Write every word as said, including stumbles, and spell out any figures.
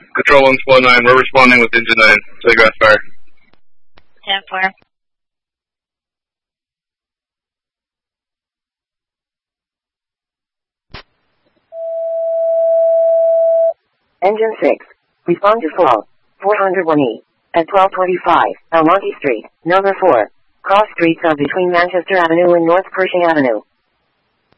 Control one four nine, we're responding with engine nine. Say grass fire. ten four. Engine six. Respond to fall. four oh one E. At twelve twenty-five, Almonte Street, number four. Cross streets are between Manchester Avenue and North Pershing Avenue.